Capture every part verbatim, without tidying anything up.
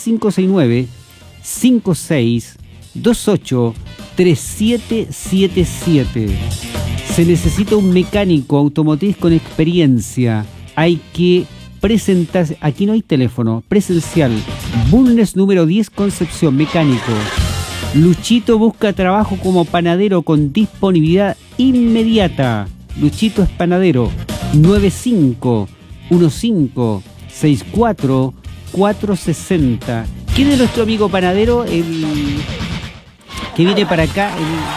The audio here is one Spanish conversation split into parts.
cinco seis nueve, cinco seis dos ocho, tres siete siete siete. Se necesita un mecánico automotriz con experiencia. Hay que presentarse. Aquí no hay teléfono. Presencial. Bulnes número diez, Concepción. Mecánico. Luchito busca trabajo como panadero con disponibilidad inmediata. Luchito es panadero. nueve cinco uno cinco seis cuatro cuatro seis cero. ¿Quién es nuestro amigo panadero? El que viene para acá.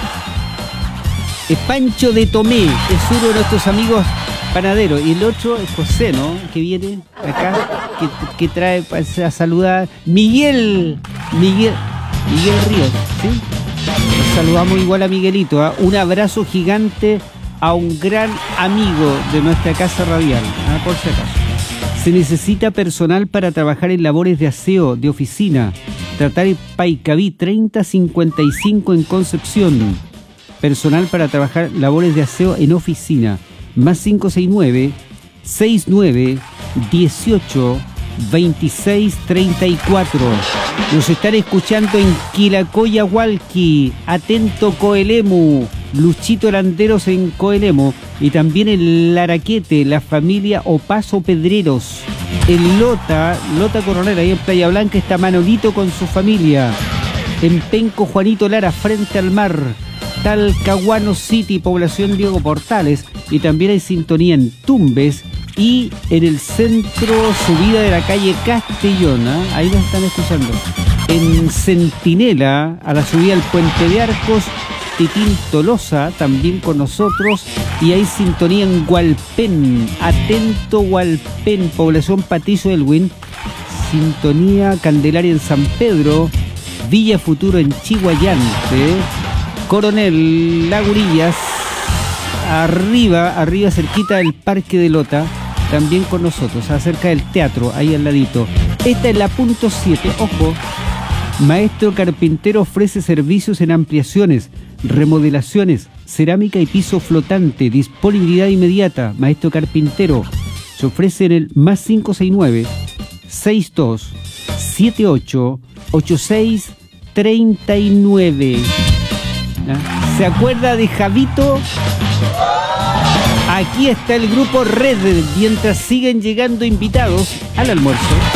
El, el Pancho de Tomé. Es uno de nuestros amigos panaderos. Y el otro es José, ¿no? Que viene acá. Que, que trae a saludar. Miguel. Miguel. Miguel Ríos, ¿sí? Nos saludamos igual a Miguelito, ¿eh? Un abrazo gigante a un gran amigo de nuestra casa radial, ¿eh? Por si acaso. Se necesita personal para trabajar en labores de aseo, de oficina. Tratar el Paicaví treinta cincuenta y cinco en Concepción. Personal para trabajar labores de aseo en oficina. Más cinco seis nueve, seis nueve, dieciocho, veintiséis treinta y cuatro. Nos están escuchando en Quilacoya, Hualqui. Atento, Coelemu. Luchito Landeros en Coelemu. Y también en Laraquete, la familia Opaso Pedreros. En Lota, Lota Coronel, ahí en Playa Blanca, está Manolito con su familia. En Penco, Juanito Lara, frente al mar. Talcahuano City, población Diego Portales. Y también hay sintonía en Tumbes y en el centro, subida de la calle Castellón, ¿eh? Ahí nos están escuchando. En Centinela, a la subida del Puente de Arcos, Titín Tolosa también con nosotros. Y hay sintonía en Hualpén. Atento, Hualpén, población Patillo del Win. Sintonía Candelaria en San Pedro. Villa Futuro en Chihuayante. Coronel Lagurillas. Arriba, arriba cerquita del Parque de Lota, también con nosotros, acerca del teatro, ahí al ladito. Esta es la punto siete, ojo. Maestro Carpintero ofrece servicios en ampliaciones, remodelaciones, cerámica y piso flotante, disponibilidad inmediata. Maestro Carpintero, se ofrece en el más cinco seis nueve, sesenta y dos, setenta y ocho, ochenta y seis treinta y nueve. ¿Se acuerda de Javito? Aquí está el grupo Red, mientras siguen llegando invitados al almuerzo.